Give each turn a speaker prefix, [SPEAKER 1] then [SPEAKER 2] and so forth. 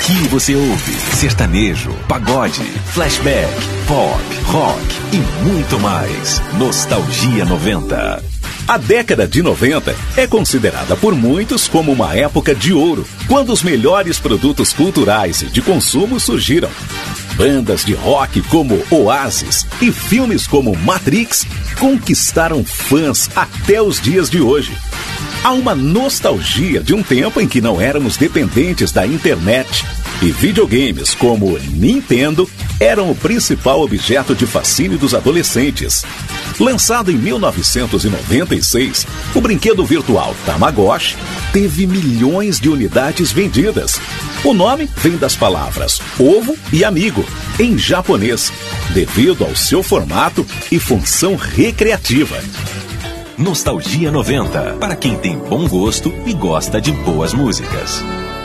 [SPEAKER 1] Aqui você ouve sertanejo, pagode, flashback, pop, rock e muito mais. Nostalgia 90. A década de 90 é considerada por muitos como uma época de ouro, quando os melhores produtos culturais e de consumo surgiram. Bandas de rock como Oasis e filmes como Matrix conquistaram fãs até os dias de hoje. Há uma nostalgia de um tempo em que não éramos dependentes da internet e videogames como Nintendo eram o principal objeto de fascínio dos adolescentes. Lançado em 1996, o brinquedo virtual Tamagotchi teve milhões de unidades vendidas. O nome vem das palavras ovo e amigo, em japonês, devido ao seu formato e função recreativa. Nostalgia 90, para quem tem bom gosto e gosta de boas músicas.